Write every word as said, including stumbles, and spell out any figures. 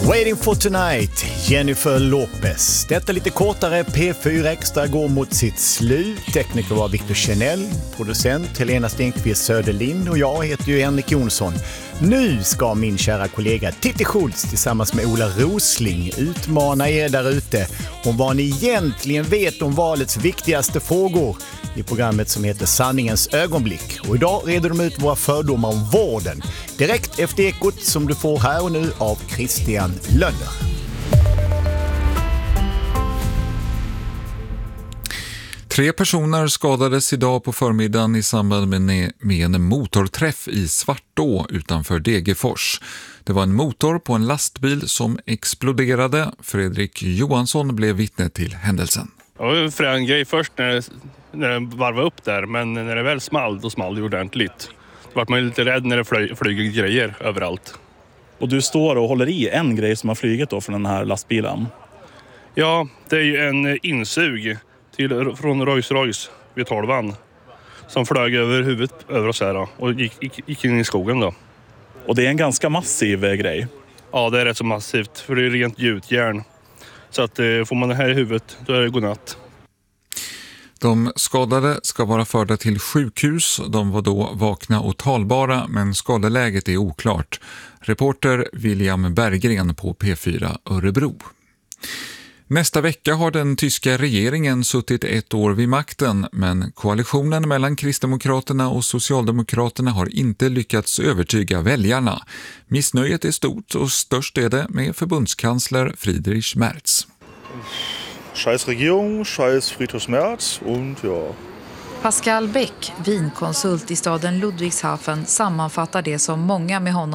Waiting for tonight, Jennifer Lopez. Detta lite kortare P fyra Extra går mot sitt slut. Tekniker var Victor Chanel, producent Helena Stenqvist Söderlind och jag heter ju Henrik Jonsson. Nu ska min kära kollega Titti Schultz tillsammans med Ola Rosling utmana er där ute om vad ni egentligen vet om valets viktigaste frågor i programmet som heter Sanningens ögonblick. Och idag reder de ut våra fördomar om vården. Direkt efter ekot som du får här och nu av Christian Lönner. Tre personer skadades idag på förmiddagen i samband med en motorträff i Svartå utanför Degerfors. Det var en motor på en lastbil som exploderade. Fredrik Johansson blev vittne till händelsen. Det var en frän grej först när, när den varvade upp där, men när det väl small, då small det ordentligt. Då var man lite rädd när det flyg, flyger grejer överallt. Och du står och håller i en grej som har flugit då från den här lastbilen? Ja, det är ju en insug till, från Rolls-Royce vid tolvan som flög över huvudet över oss här då, och gick, gick, gick in i skogen då. Och det är en ganska massiv eh, grej? Ja, det är rätt så massivt, för det är rent gjutjärn. Så att eh, får man det här i huvudet, då är det godnatt. De skadade ska vara förda till sjukhus. De var då vakna och talbara, men skadeläget är oklart. Reporter William Berggren på P fyra Örebro. Nästa vecka har den tyska regeringen suttit ett år vid makten, men koalitionen mellan Kristdemokraterna och Socialdemokraterna har inte lyckats övertyga väljarna. Missnöjet är stort och störst är det med förbundskansler Friedrich Merz. Scheiß Regierung, scheiß Friedrich Merz und ja. Pascal Beck, vinkonsult i staden Ludwigshafen, sammanfattar det som många med honom